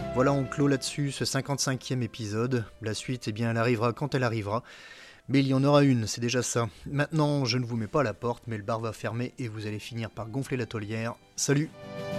Voilà, on clôt là-dessus ce 55e épisode. La suite, eh bien, elle arrivera quand elle arrivera. Mais il y en aura une, c'est déjà ça. Maintenant, je ne vous mets pas à la porte, mais le bar va fermer et vous allez finir par gonfler la taulière. Salut!